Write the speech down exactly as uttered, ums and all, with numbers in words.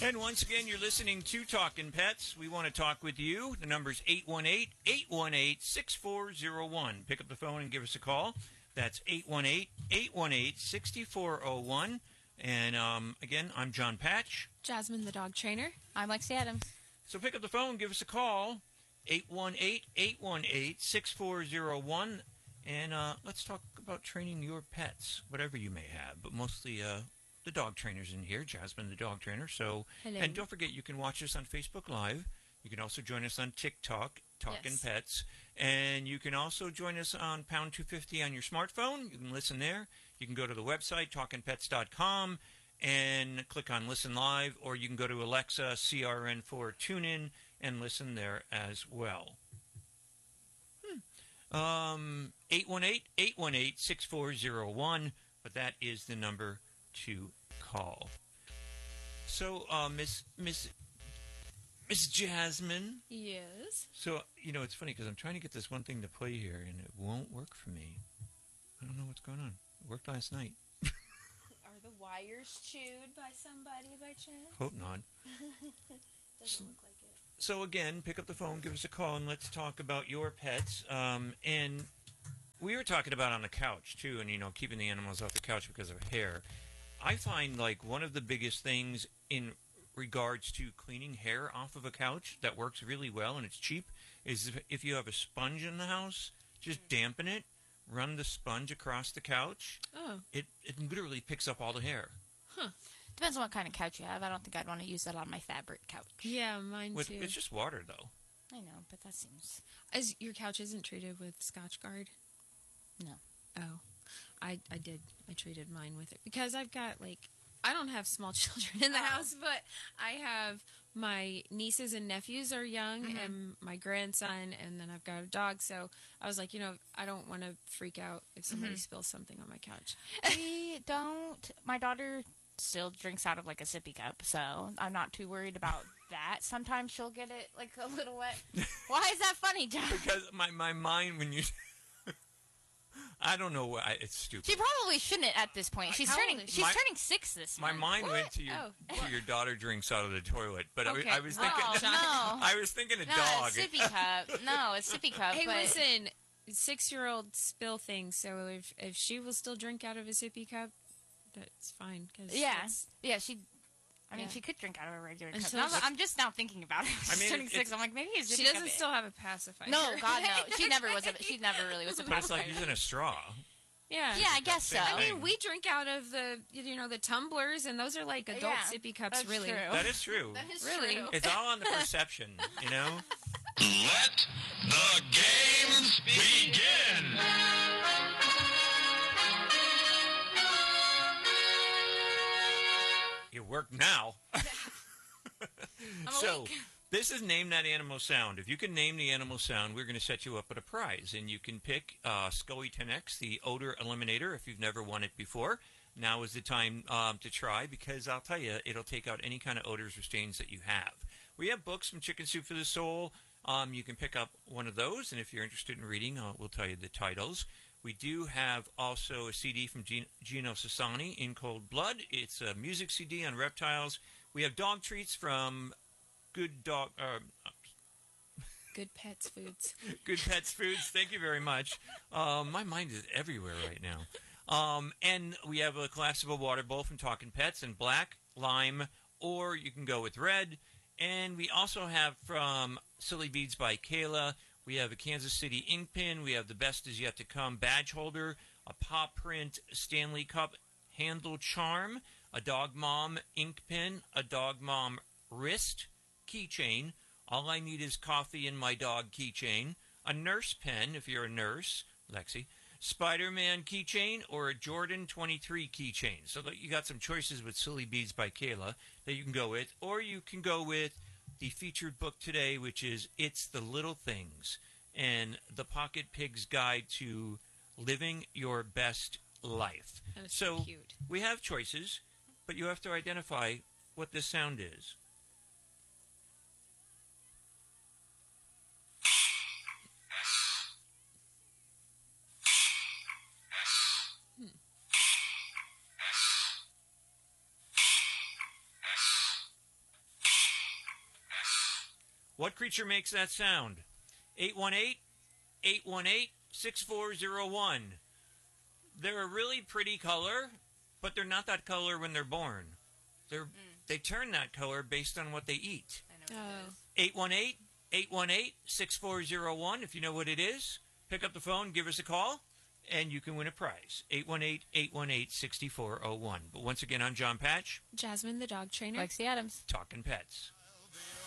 And once again, you're listening to Talkin' Pets. We want to talk with you. The number's eight one eight, eight one eight, six four zero one. Pick up the phone and give us a call. That's eight one eight, eight one eight, six four zero one. And um, again, I'm John Patch. Jasmine, the dog trainer. I'm Lexi Adams. So pick up the phone, give us a call. eight one eight, eight one eight, six four zero one. And uh, let's talk about training your pets, whatever you may have, but mostly uh, the dog trainers in here, Jasmine, the dog trainer. So, Hello. And don't forget, you can watch us on Facebook Live. You can also join us on TikTok, Talkin' Yes. Pets. And you can also join us on Pound two fifty on your smartphone. You can listen there. You can go to the website, talkin pets dot com, and click on Listen Live, or you can go to Alexa, C R N four, TuneIn, and listen there as well. Hmm. Um, eight one eight, eight one eight, six four zero one, but that is the number to call. So, uh, Miss Miss Miss Jasmine. Yes. So, you know, it's funny because I'm trying to get this one thing to play here, and it won't work for me. I don't know what's going on. It worked last night. Are the wires chewed by somebody by chance? Hope not. Doesn't look like it. So again, pick up the phone, give us a call, and let's talk about your pets. Um, and we were talking about on the couch too, and you know, keeping the animals off the couch because of hair. I find like one of the biggest things in regards to cleaning hair off of a couch that works really well and it's cheap is if, if you have a sponge in the house, just dampen it, run the sponge across the couch. Oh. It it literally picks up all the hair. Huh. Depends on what kind of couch you have. I don't think I'd want to use that on my fabric couch. Yeah, mine With, too. it's just water though. I know, but that seems... As your couch isn't treated with Scotchgard? No. Oh. I, I did. I treated mine with it. Because I've got, like... I don't have small children in the Oh. house, but I have my nieces and nephews are young, Mhm. and my grandson, and then I've got a dog. So I was like, you know, I don't want to freak out if somebody Mhm. spills something on my couch. We don't... My daughter still drinks out of, like, a sippy cup, so I'm not too worried about that. Sometimes she'll get it, like, a little wet. Why is that funny, John? Because my, my mind when you... I don't know why. It's stupid. She probably shouldn't at this point. She's How turning old is She's My- turning six this My month. mind What? went to your Oh. to your daughter drinks out of the toilet, but I, Okay. I was thinking Oh, no. I was thinking a No, dog. a sippy cup. No, a sippy cup. Hey, but listen, six-year-old spill things. So if if she will still drink out of a sippy cup, that's fine. Cause Yeah, that's- yeah. She, I mean, Yeah. she could drink out of a regular cup. Until No, she- I'm just now thinking about it. She's I mean, turning it- six. I'm like, maybe a sippy she cup doesn't is- still have a pacifier. No, God, no. She never was. A, she never really was a But it's like pacifier. using a straw. Yeah. Yeah, I guess so. Same I thing. mean, we drink out of the you know the tumblers, and those are like adult Yeah, sippy cups. that's Really. true. That is true. That is Really? true. It's all on the perception, you know. Let the games begin! It worked now. so awake. this is Name That Animal Sound. If you can name the animal sound, we're going to set you up with a prize, and you can pick uh, Scully ten X, the odor eliminator, if you've never won it before. Now is the time um, to try, because I'll tell you, it'll take out any kind of odors or stains that you have. We have books from Chicken Soup for the Soul. Um, you can pick up one of those, and if you're interested in reading, uh, we'll tell you the titles. We do have also a C D from Gino, Gino Sassani, In Cold Blood. It's a music C D on reptiles. We have dog treats from Good Dog... Uh, Good pets foods. Good Pets Foods. Thank you very much. Um, my mind is everywhere right now. Um, and we have a collapsible water bowl from Talkin' Pets in black, lime, or you can go with red. And we also have from Silly Beads by Kayla, we have a Kansas City ink pen. We have the Best Is Yet to Come badge holder, a paw print Stanley Cup handle charm, a Dog Mom ink pen, a Dog Mom wrist keychain. All I need is coffee in my dog keychain, a nurse pen if you're a nurse, Lexi, Spider-Man keychain, or a Jordan twenty-three keychain. So that you got some choices with Silly Beads by Kayla that you can go with, or you can go with the featured book today, which is It's the Little Things, and the Pocket Pig's Guide to Living Your Best Life. That is so so cute. we have choices, but you have to identify what this sound is. What creature makes that sound? eight one eight, eight one eight, six four zero one. They're a really pretty color, but they're not that color when they're born. They're they turn that color based on what they eat. I know what it Oh. is. eight one eight, eight one eight, six four zero one. If you know what it is, pick up the phone, give us a call, and you can win a prize. eight one eight, eight one eight, six four zero one. But once again, I'm John Patch, Jasmine, the dog trainer. Lexi Adams. talking pets.